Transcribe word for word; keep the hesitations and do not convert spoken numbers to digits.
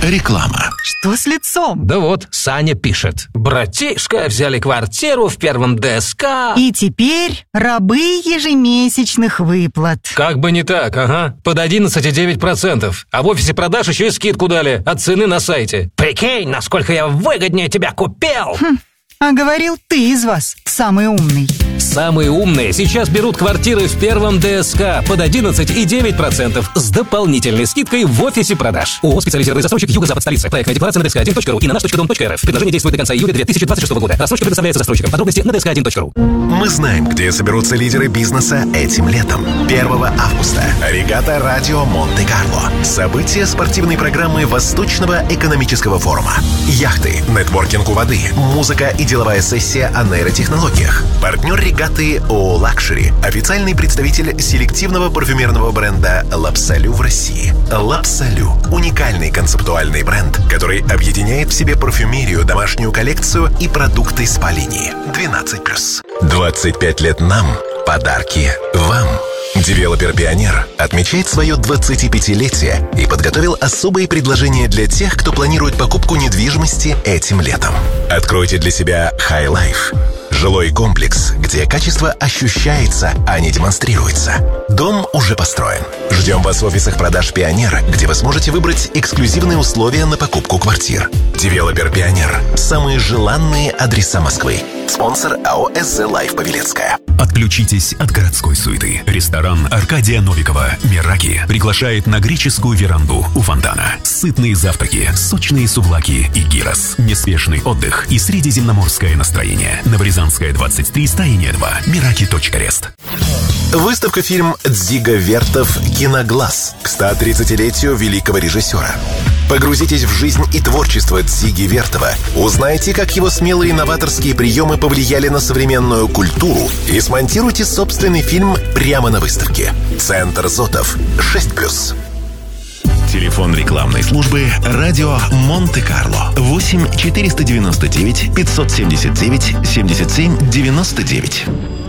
Реклама. Что с лицом? Да вот, Саня пишет. Братишка, взяли квартиру в первом ДСК. И теперь рабы ежемесячных выплат. Как бы не так, ага. Под одиннадцать и девять десятых процента. А в офисе продаж еще и скидку дали от цены на сайте. Прикинь, насколько я выгоднее тебя купил. Хм. А говорил, ты из вас самый умный. Самые умные сейчас берут квартиры в первом ДСК под одиннадцать и девять десятых процента с дополнительной скидкой в офисе продаж. ООО «Специализированный застройщик Юго-Запад столицы». Проектная декларация на дэ эс ка один точка ру и на наш точка дом точка эр эф. Предложение действует до конца июля две тысячи двадцать шестого года. Рассрочка предоставляется застройщикам. Подробности на дэ эс ка один точка ру. Мы знаем, где соберутся лидеры бизнеса этим летом. первого августа. Регата Радио Монте-Карло. Событие спортивной программы Восточного экономического форума. Яхты, нетворкинг у воды, музыка и деловая сессия о нейротехнологиях. Партнер регаты ООО «Лакшери». Официальный представитель селективного парфюмерного бренда «Лапсалю» в России. «Лапсалю» – уникальный концептуальный бренд, который объединяет в себе парфюмерию, домашнюю коллекцию и продукты спа-линии. двенадцать плюс. двадцать пять лет нам. Подарки вам. Девелопер «Пионер» отмечает свое двадцатипятилетие и подготовил особые предложения для тех, кто планирует покупку недвижимости этим летом. Откройте для себя High Life. Жилой комплекс, где качество ощущается, а не демонстрируется. Дом уже построен. Ждем вас в офисах продаж «Пионер», где вы сможете выбрать эксклюзивные условия на покупку квартир. Девелопер «Пионер». Самые желанные адреса Москвы. Спонсор АО «эс зэ Лайф» Павелецкая. Отключитесь от городской суеты. Ресторан Аркадия Новикова «Мираки» приглашает на греческую веранду у фонтана. Сытные завтраки, сочные сувлаки и гирос. Неспешный отдых и средиземноморское настроение. Новорязанская, двадцать три, строение два. Мираки точка рест. Выставка фильм Дзига Вертов «Киноглаз» к ста тридцатилетию великого режиссера. Погрузитесь в жизнь и творчество Дзиги Вертова. Узнайте, как его смелые новаторские приемы повлияли на современную культуру, и смонтируйте собственный фильм прямо на выставке. Центр Зотов, шесть плюс. Телефон рекламной службы «Радио Монте-Карло» восемь четыреста девяносто девять пятьсот семьдесят девять семьдесят семь девяносто девять.